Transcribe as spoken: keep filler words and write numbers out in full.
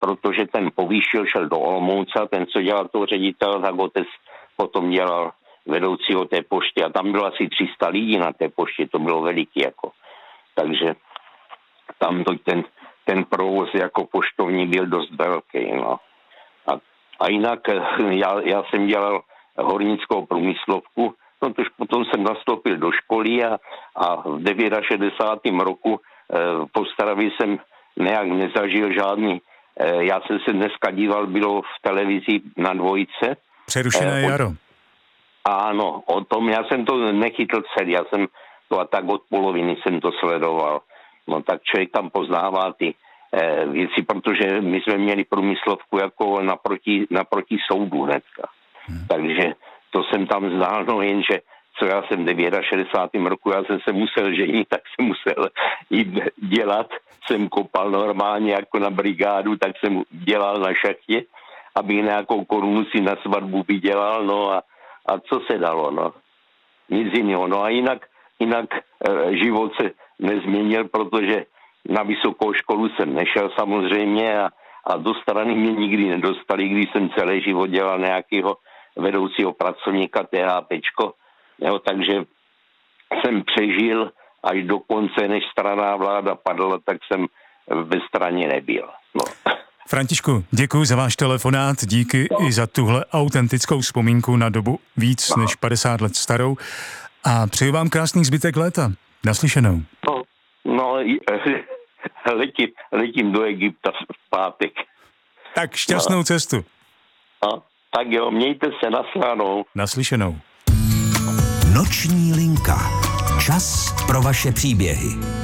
protože ten povýšil, šel do Olomouce a ten, co dělal toho ředitel, tak otec potom dělal vedoucího té pošty a tam bylo asi tři sta lidí na té poště, to bylo veliký jako. Takže tam to, ten, ten provoz jako poštovní byl dost velký, no. A, a jinak já, já jsem dělal hornickou průmyslovku, no tož potom jsem nastoupil do školy a, a v šedesátém devátém roku eh, v Ostravě jsem nějak nezažil žádný, eh, já jsem se dneska díval, bylo v televizi na Dvojce. Přerušené eh, jaro. Ano, o tom já jsem to nechytl celý, já jsem to a tak od poloviny jsem to sledoval. No tak člověk tam poznává ty eh, věci, protože my jsme měli průmyslovku jako naproti, naproti soudu hnedka. Hmm. Takže to jsem tam znal, no jenže co já jsem v šedesátém devátém roku, já jsem se musel ženit, tak jsem musel jít dělat, jsem kopal normálně jako na brigádu, tak jsem dělal na šachtě, aby nějakou korunu si na svatbu vydělal, no a, a co se dalo, no. Nic jiného, no a jinak, jinak e, život se nezměnil, protože na vysokou školu jsem nešel samozřejmě a, a do strany mě nikdy nedostali, když jsem celý život dělal nějakého vedoucího pracovníka THPčko, jo, takže jsem přežil až do konce, než strana vláda padla, tak jsem ve straně nebyl. No. Františku, děkuji za váš telefonát, díky no. i za tuhle autentickou vzpomínku na dobu víc no. než padesát let starou a přeju vám krásný zbytek léta. Naslyšenou. No, no letím, letím do Egypta v pátek. Tak šťastnou no. cestu. No, tak jo, mějte se, naslyšenou. Naslyšenou. Noční linka. Čas pro vaše příběhy.